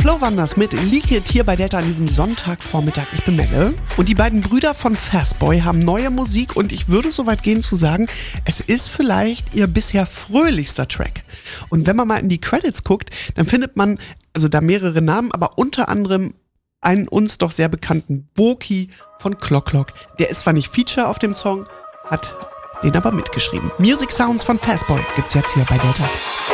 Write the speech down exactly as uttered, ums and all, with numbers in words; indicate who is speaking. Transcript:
Speaker 1: Flo Wanders mit Leak It hier bei Delta an diesem Sonntagvormittag. Ich bin Melle und die beiden Brüder von Fastboy haben neue Musik und ich würde so weit gehen zu sagen, es ist vielleicht ihr bisher fröhlichster Track. Und wenn man mal in die Credits guckt, dann findet man also da mehrere Namen, aber unter anderem einen uns doch sehr bekannten Boki von Clock Clock. Der ist zwar nicht Feature auf dem Song, hat den aber mitgeschrieben. Music Sounds von Fastboy gibt's jetzt hier bei Delta.